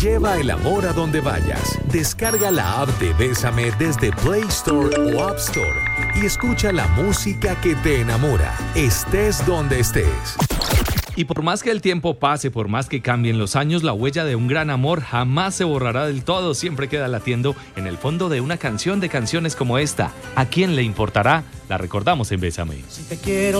Lleva el amor a donde vayas. Descarga la app de Bésame desde Play Store o App Store y escucha la música que te enamora, estés donde estés. Y por más que el tiempo pase, por más que cambien los años, la huella de un gran amor jamás se borrará del todo, siempre queda latiendo en el fondo de una canción de canciones como esta. ¿A quién le importará? La recordamos en Bésame. Si te quiero